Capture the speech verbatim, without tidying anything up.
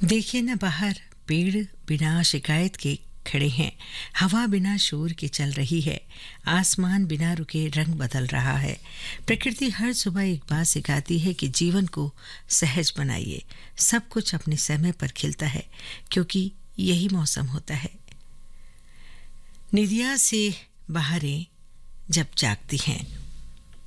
देखिए ना बाहर पेड़ बिना शिकायत के खड़े हैं, हवा बिना शोर के चल रही है, आसमान बिना रुके रंग बदल रहा है। प्रकृति हर सुबह एक बात सिखाती है कि जीवन को सहज बनाइए। सब कुछ अपने समय पर खिलता है क्योंकि यही मौसम होता है। निदिया से बहारें जब जागती हैं